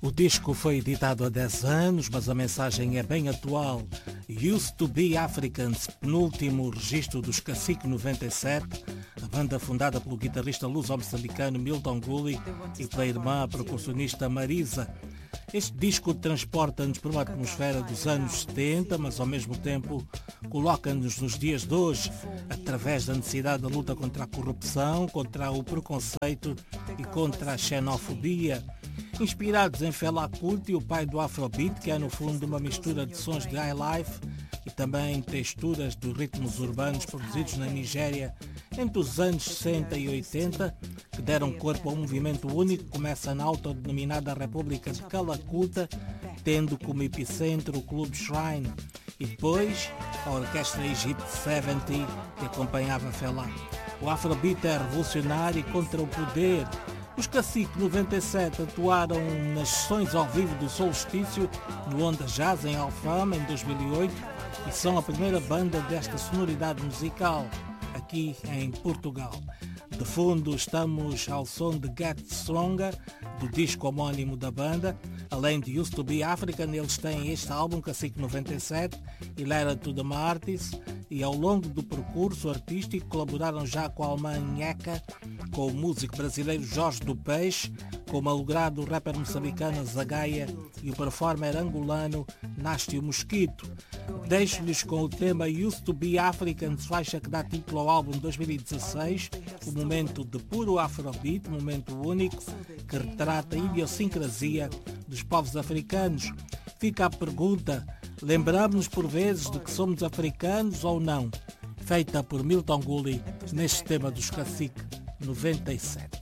O disco foi editado há 10 anos, mas a mensagem é bem atual. Used to be Africans, penúltimo registro dos Cacique 97, a banda fundada pelo guitarrista luso-moçambicano Milton Gully e pela irmã percussionista Marisa. Este disco transporta-nos por uma atmosfera dos anos 70, mas ao mesmo tempo coloca-nos nos dias de hoje, através da necessidade da luta contra a corrupção, contra o preconceito e contra a xenofobia. Inspirados em Fela Kuti, o pai do Afrobeat, que é no fundo uma mistura de sons de highlife e também texturas de ritmos urbanos produzidos na Nigéria entre os anos 60 e 80, que deram corpo a um movimento único que começa na autodenominada República de Calacuta, tendo como epicentro o Clube Shrine, e depois a orquestra Egypt 70, que acompanhava Fela. O Afrobeat é revolucionário e contra o poder. Os Cacique 97 atuaram nas sessões ao vivo do Solstício no Onda Jazz em Alfama em 2008 e são a primeira banda desta sonoridade musical aqui em Portugal. De fundo estamos ao som de Get Stronger, do disco homónimo da banda. Além de Used to be African, eles têm este álbum, Cacique 97, e Letter to the Martyrs, e ao longo do percurso artístico colaboraram já com a alemã Nheka, com o músico brasileiro Jorge do Peixe, com o malogrado rapper moçambicano Zagaia e o performer angolano Nástio Mosquito. Deixo-lhes com o tema Used to be Africans, faixa que dá título ao álbum de 2016, um momento de puro afrobeat, momento único que retrata a idiosincrasia dos povos africanos. Fica a pergunta, lembramos-nos por vezes de que somos africanos ou não? Feita por Milton Gully neste tema dos Cacique 97.